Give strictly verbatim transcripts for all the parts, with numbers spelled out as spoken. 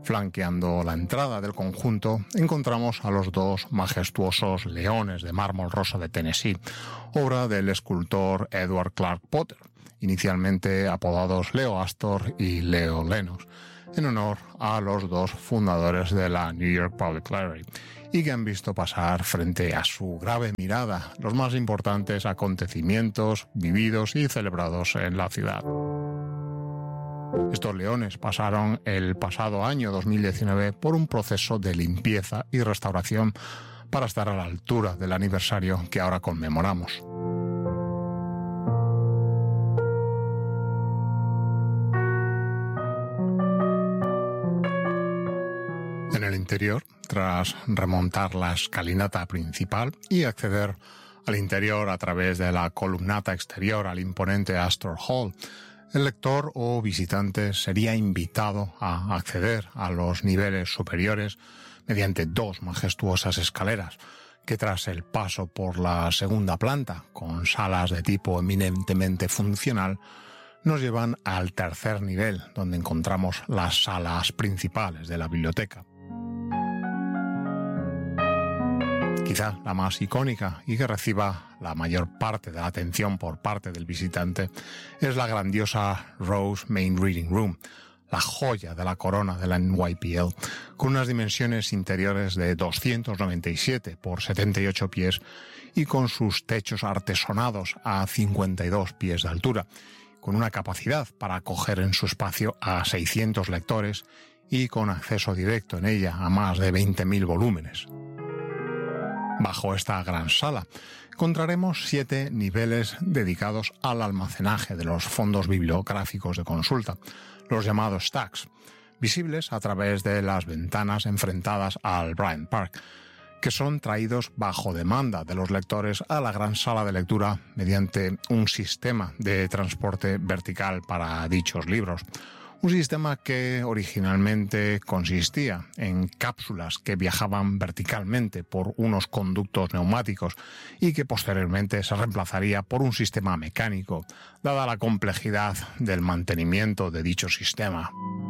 Flanqueando la entrada del conjunto encontramos a los dos majestuosos leones de mármol rosa de Tennessee, obra del escultor Edward Clark Potter, inicialmente apodados Leo Astor y Leo Lennox, en honor a los dos fundadores de la New York Public Library, y que han visto pasar frente a su grave mirada los más importantes acontecimientos vividos y celebrados en la ciudad. Estos leones pasaron el pasado año dos mil diecinueve por un proceso de limpieza y restauración para estar a la altura del aniversario que ahora conmemoramos. En el interior, tras remontar la escalinata principal y acceder al interior a través de la columnata exterior al imponente Astor Hall, el lector o visitante sería invitado a acceder a los niveles superiores mediante dos majestuosas escaleras que, tras el paso por la segunda planta, con salas de tipo eminentemente funcional, nos llevan al tercer nivel, donde encontramos las salas principales de la biblioteca. Quizá la más icónica y que reciba la mayor parte de la atención por parte del visitante es la grandiosa Rose Main Reading Room, la joya de la corona de la N Y P L, con unas dimensiones interiores de doscientos noventa y siete por setenta y ocho pies y con sus techos artesonados a cincuenta y dos pies de altura, con una capacidad para acoger en su espacio a seiscientos lectores y con acceso directo en ella a más de veinte mil volúmenes. Bajo esta gran sala encontraremos siete niveles dedicados al almacenaje de los fondos bibliográficos de consulta, los llamados stacks, visibles a través de las ventanas enfrentadas al Bryant Park, que son traídos bajo demanda de los lectores a la gran sala de lectura mediante un sistema de transporte vertical para dichos libros. Un sistema que originalmente consistía en cápsulas que viajaban verticalmente por unos conductos neumáticos y que posteriormente se reemplazaría por un sistema mecánico, dada la complejidad del mantenimiento de dicho sistema.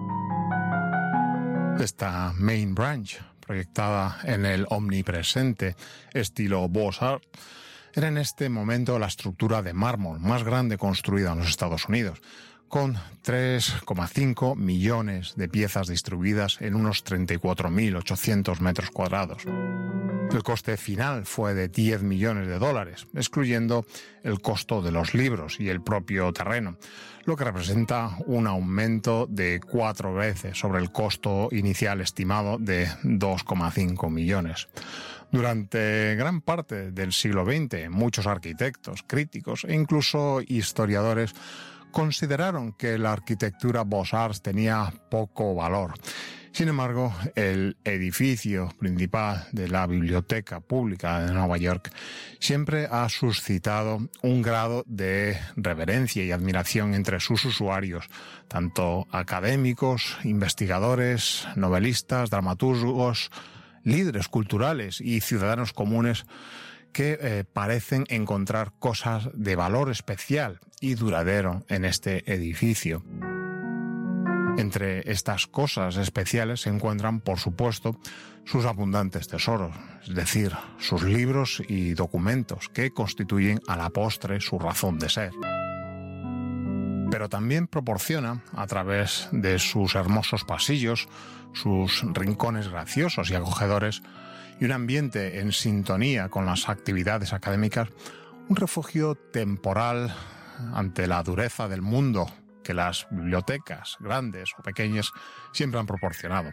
Esta Main Branch, proyectada en el omnipresente estilo Beaux-Arts, era en este momento la estructura de mármol más grande construida en los Estados Unidos, con tres coma cinco millones de piezas distribuidas en unos treinta y cuatro mil ochocientos metros cuadrados. El coste final fue de diez millones de dólares, excluyendo el costo de los libros y el propio terreno, lo que representa un aumento de cuatro veces sobre el costo inicial estimado de dos coma cinco millones. Durante gran parte del siglo veinte, muchos arquitectos, críticos e incluso historiadores consideraron que la arquitectura Beaux-Arts tenía poco valor. Sin embargo, el edificio principal de la Biblioteca Pública de Nueva York siempre ha suscitado un grado de reverencia y admiración entre sus usuarios, tanto académicos, investigadores, novelistas, dramaturgos, líderes culturales y ciudadanos comunes que eh, parecen encontrar cosas de valor especial y duradero en este edificio. Entre estas cosas especiales se encuentran, por supuesto, sus abundantes tesoros, es decir, sus libros y documentos que constituyen a la postre su razón de ser. Pero también proporciona, a través de sus hermosos pasillos, sus rincones graciosos y acogedores, y un ambiente en sintonía con las actividades académicas, un refugio temporal ante la dureza del mundo que las bibliotecas, grandes o pequeñas, siempre han proporcionado.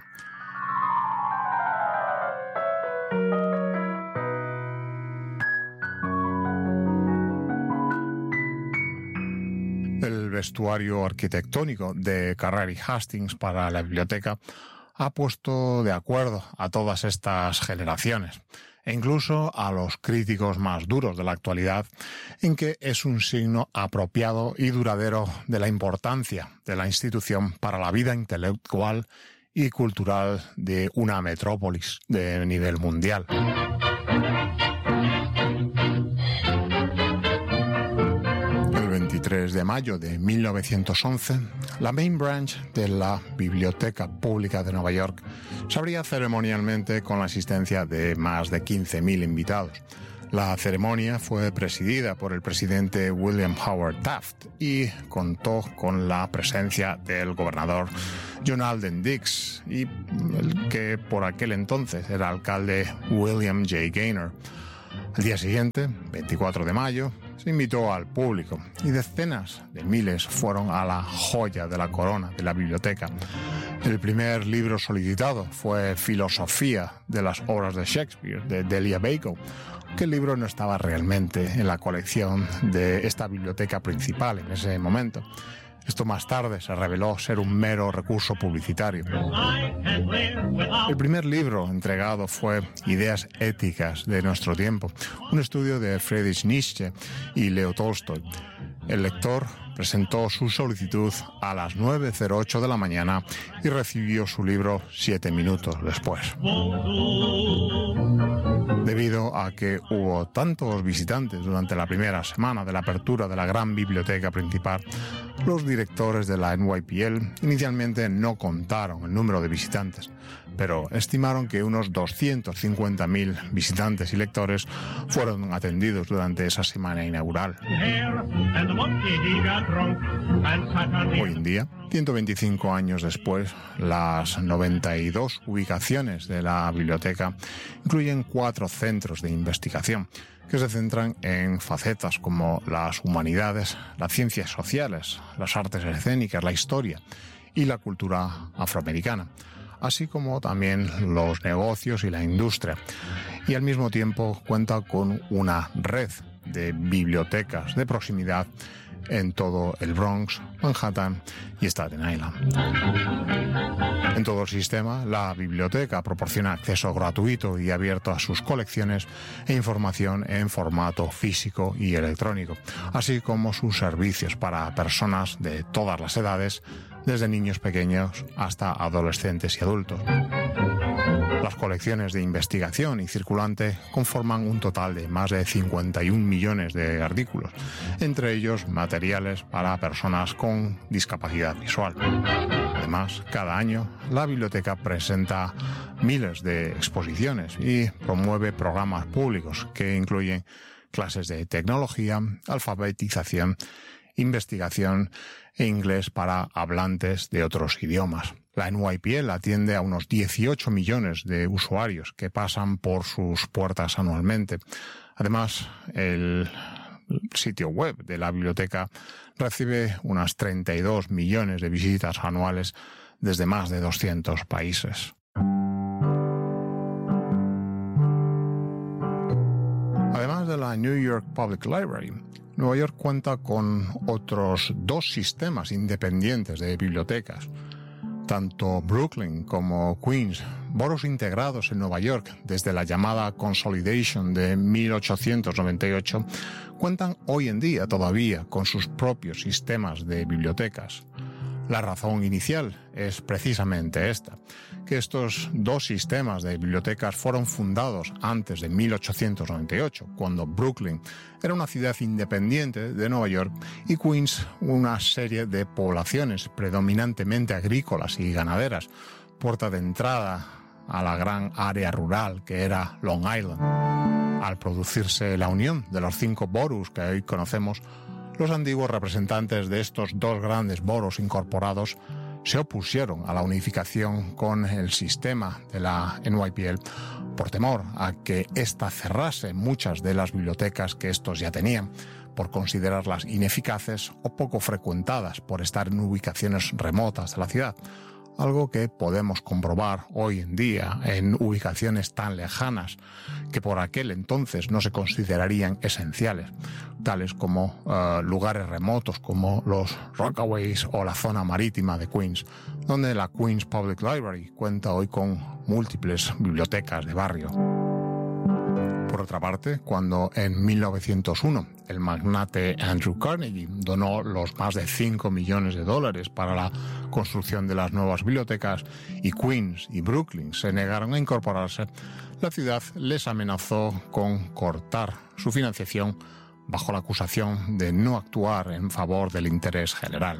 El vestuario arquitectónico de Carrera y Hastings para la biblioteca ha puesto de acuerdo a todas estas generaciones, e incluso a los críticos más duros de la actualidad, en que es un signo apropiado y duradero de la importancia de la institución para la vida intelectual y cultural de una metrópolis de nivel mundial. El veintitrés veintitrés de mayo de mil novecientos once, la Main Branch de la Biblioteca Pública de Nueva York se abría ceremonialmente con la asistencia de más de quince mil invitados. La ceremonia fue presidida por el presidente William Howard Taft y contó con la presencia del gobernador John Alden Dix y el que por aquel entonces era alcalde William J. Gaynor. Al día siguiente, veinticuatro de mayo, se invitó al público y decenas de miles fueron a la joya de la corona de la biblioteca. El primer libro solicitado fue Filosofía de las obras de Shakespeare, de Delia Bacon, que el libro no estaba realmente en la colección de esta biblioteca principal en ese momento. Esto más tarde se reveló ser un mero recurso publicitario. El primer libro entregado fue Ideas éticas de nuestro tiempo, un estudio de Friedrich Nietzsche y Leo Tolstoy. El lector presentó su solicitud a las nueve cero ocho de la mañana y recibió su libro siete minutos después. Debido a que hubo tantos visitantes durante la primera semana de la apertura de la gran biblioteca principal, los directores de la N Y P L inicialmente no contaron el número de visitantes, pero estimaron que unos doscientos cincuenta mil visitantes y lectores fueron atendidos durante esa semana inaugural. Hoy en día, ciento veinticinco años después, las noventa y dos ubicaciones de la biblioteca incluyen cuatro centros de investigación que se centran en facetas como las humanidades, las ciencias sociales, las artes escénicas, la historia y la cultura afroamericana, así como también los negocios y la industria. Y al mismo tiempo cuenta con una red de bibliotecas de proximidad en todo el Bronx, Manhattan y Staten Island. En todo el sistema, la biblioteca proporciona acceso gratuito y abierto a sus colecciones e información en formato físico y electrónico, así como sus servicios para personas de todas las edades, desde niños pequeños hasta adolescentes y adultos. Las colecciones de investigación y circulante conforman un total de más de cincuenta y un millones de artículos, entre ellos materiales para personas con discapacidad visual. Además, cada año la biblioteca presenta miles de exposiciones y promueve programas públicos que incluyen clases de tecnología, alfabetización, investigación e inglés para hablantes de otros idiomas. La N Y P L atiende a unos dieciocho millones de usuarios que pasan por sus puertas anualmente. Además, el sitio web de la biblioteca recibe unas treinta y dos millones de visitas anuales desde más de doscientos países. Además de la New York Public Library, Nueva York cuenta con otros dos sistemas independientes de bibliotecas. Tanto Brooklyn como Queens, boroughs integrados en Nueva York desde la llamada Consolidation de mil ochocientos noventa y ocho, cuentan hoy en día todavía con sus propios sistemas de bibliotecas. La razón inicial es precisamente esta, que estos dos sistemas de bibliotecas fueron fundados antes de mil ochocientos noventa y ocho, cuando Brooklyn era una ciudad independiente de Nueva York y Queens una serie de poblaciones predominantemente agrícolas y ganaderas, puerta de entrada a la gran área rural que era Long Island. Al producirse la unión de los cinco boroughs que hoy conocemos, los antiguos representantes de estos dos grandes boroughs incorporados se opusieron a la unificación con el sistema de la N Y P L por temor a que ésta cerrase muchas de las bibliotecas que estos ya tenían, por considerarlas ineficaces o poco frecuentadas por estar en ubicaciones remotas de la ciudad, algo que podemos comprobar hoy en día en ubicaciones tan lejanas que por aquel entonces no se considerarían esenciales, tales como uh, lugares remotos como los Rockaways o la zona marítima de Queens, donde la Queens Public Library cuenta hoy con múltiples bibliotecas de barrio. Por otra parte, cuando en mil novecientos uno el magnate Andrew Carnegie donó los más de cinco millones de dólares para la construcción de las nuevas bibliotecas y Queens y Brooklyn se negaron a incorporarse, la ciudad les amenazó con cortar su financiación bajo la acusación de no actuar en favor del interés general.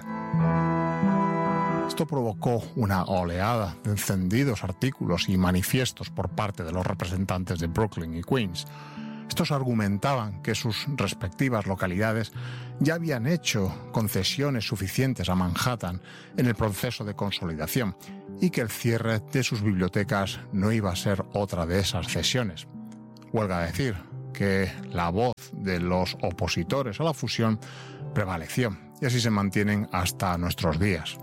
Esto provocó una oleada de encendidos artículos y manifiestos por parte de los representantes de Brooklyn y Queens. Estos argumentaban que sus respectivas localidades ya habían hecho concesiones suficientes a Manhattan en el proceso de consolidación y que el cierre de sus bibliotecas no iba a ser otra de esas cesiones. Huelga decir que la voz de los opositores a la fusión prevaleció y así se mantienen hasta nuestros días.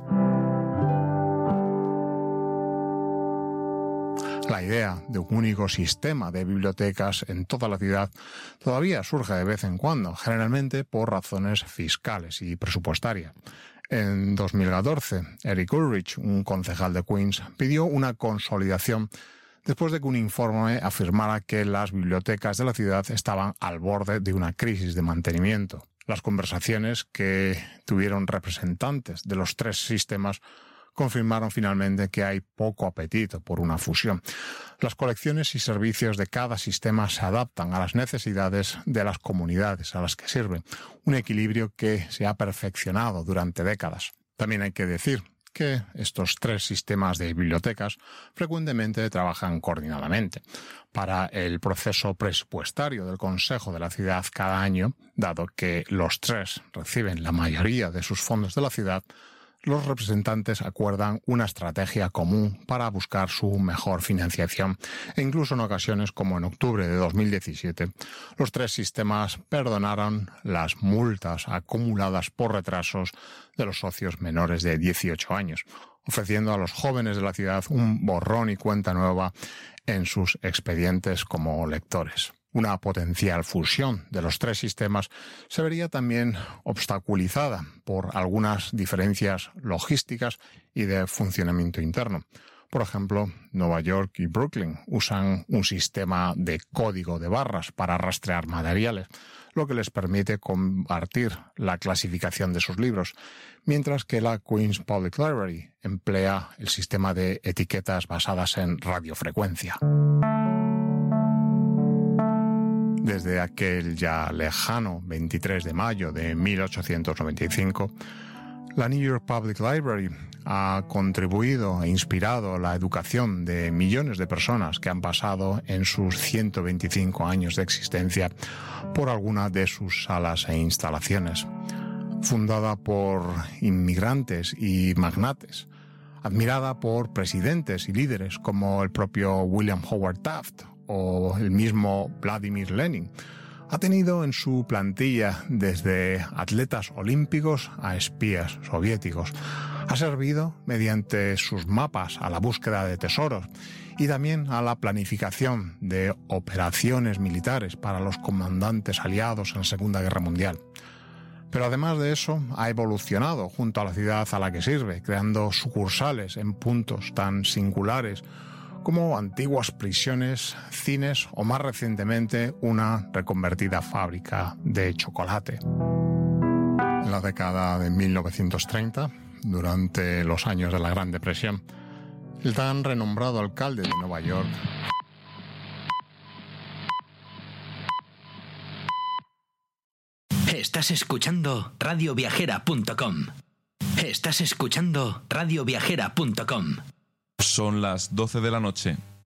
La idea de un único sistema de bibliotecas en toda la ciudad todavía surge de vez en cuando, generalmente por razones fiscales y presupuestarias. En dos mil catorce, Eric Ulrich, un concejal de Queens, pidió una consolidación después de que un informe afirmara que las bibliotecas de la ciudad estaban al borde de una crisis de mantenimiento. Las conversaciones que tuvieron representantes de los tres sistemas confirmaron finalmente que hay poco apetito por una fusión. Las colecciones y servicios de cada sistema se adaptan a las necesidades de las comunidades a las que sirven, un equilibrio que se ha perfeccionado durante décadas. También hay que decir que estos tres sistemas de bibliotecas frecuentemente trabajan coordinadamente. Para el proceso presupuestario del Consejo de la Ciudad cada año, dado que los tres reciben la mayoría de sus fondos de la ciudad, los representantes acuerdan una estrategia común para buscar su mejor financiación e incluso en ocasiones, como en octubre de dos mil diecisiete, los tres sistemas perdonaron las multas acumuladas por retrasos de los socios menores de dieciocho años, ofreciendo a los jóvenes de la ciudad un borrón y cuenta nueva en sus expedientes como lectores. Una potencial fusión de los tres sistemas se vería también obstaculizada por algunas diferencias logísticas y de funcionamiento interno. Por ejemplo, Nueva York y Brooklyn usan un sistema de código de barras para rastrear materiales, lo que les permite compartir la clasificación de sus libros, mientras que la Queens Public Library emplea el sistema de etiquetas basadas en radiofrecuencia. Desde aquel ya lejano veintitrés de mayo de mil ochocientos noventa y cinco, la New York Public Library ha contribuido e inspirado la educación de millones de personas que han pasado en sus ciento veinticinco años de existencia por alguna de sus salas e instalaciones. Fundada por inmigrantes y magnates, admirada por presidentes y líderes como el propio William Howard Taft o el mismo Vladimir Lenin, ha tenido en su plantilla desde atletas olímpicos a espías soviéticos. Ha servido mediante sus mapas a la búsqueda de tesoros y también a la planificación de operaciones militares para los comandantes aliados en la Segunda Guerra Mundial. Pero además de eso, ha evolucionado junto a la ciudad a la que sirve, creando sucursales en puntos tan singulares como antiguas prisiones, cines o más recientemente una reconvertida fábrica de chocolate. En la década de mil novecientos treinta, durante los años de la Gran Depresión, el tan renombrado alcalde de Nueva York, Estás escuchando radio viajera punto com. Estás escuchando radio viajera punto com. Son las doce de la noche.